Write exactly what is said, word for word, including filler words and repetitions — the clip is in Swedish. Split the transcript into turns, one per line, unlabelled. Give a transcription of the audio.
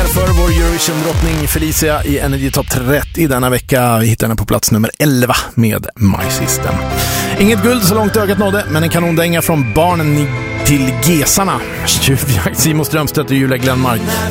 omröstningar för vår Eurovision-drottning Felicia i Energy Top trettio denna vecka. Vi hittar henne på plats nummer elva med My System. Inget guld så långt ögat nådde, men en kanondänga från barnen till gesarna. Tjuvjakt, Simon Strömstedt och Julia Glenmark.